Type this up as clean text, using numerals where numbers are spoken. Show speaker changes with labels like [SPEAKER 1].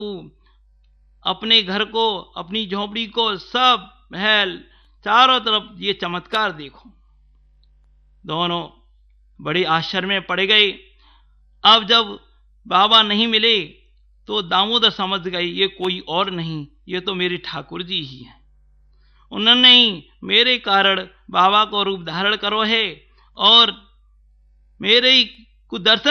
[SPEAKER 1] अपने घर को, अपनी झोपड़ी को, सब महल चारों तरफ ये चमत्कार देखो। दोनों बड़े आश्चर्य में पड़ गए। अब जब बाबा नहीं मिले तो दामोदर समझ गए ये कोई और नहीं, ये तो मेरे ठाकुर जी ही हैं। उन्होंने ही मेरे कारण बाबा को रूप धारण करो है और मेरे को दर्शन